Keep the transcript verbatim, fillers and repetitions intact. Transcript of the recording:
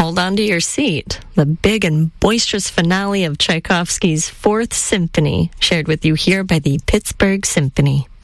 hold on to your seat. The big and boisterous finale of Tchaikovsky's Fourth Symphony, shared with you here by the Pittsburgh Symphony.